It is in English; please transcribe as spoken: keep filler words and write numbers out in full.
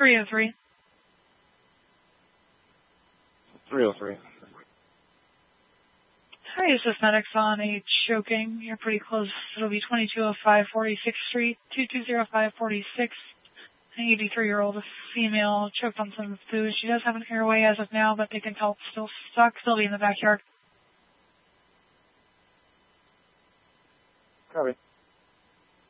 three oh three. three oh three. Hi, this is medics on a choking. You're pretty close. It'll be twenty-two oh five forty-sixth Street, two two oh five forty-six. An eighty-three-year-old female choked on some food. She does have an airway as of now, but they can tell it's still stuck. Still be in the backyard. Copy.